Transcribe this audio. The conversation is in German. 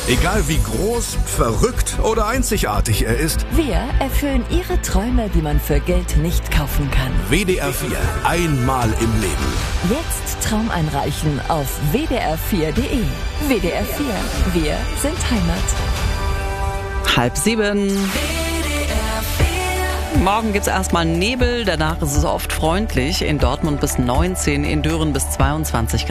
Egal wie groß, verrückt oder einzigartig er ist, Wir erfüllen Ihre Träume, die man für Geld nicht kaufen kann. WDR 4, einmal im Leben. Jetzt Traum einreichen auf wdr4.de. WDR 4, wir sind Heimat. 6:30. Morgen gibt's erstmal Nebel, danach ist es oft freundlich. In Dortmund bis 19, in Düren bis 22 Grad.